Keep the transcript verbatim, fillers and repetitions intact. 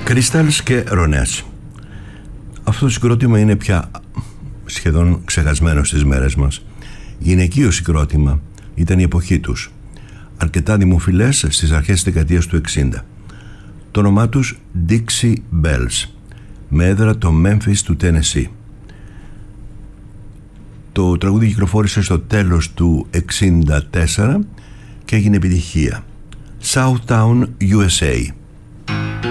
Crystals και Ronettes. Αυτό το συγκρότημα είναι πια σχεδόν ξεχασμένο στις μέρες μας. Γυναικείο συγκρότημα, ήταν η εποχή τους. Αρκετά δημοφιλές στις αρχές της δεκαετίας του εξήντα. Το όνομά τους Dixie Bells, με έδρα το Memphis του Tennessee. Το τραγούδι κυκλοφόρησε στο τέλος του εξήντα τέσσερα και έγινε επιτυχία. Southtown γιου ες έι.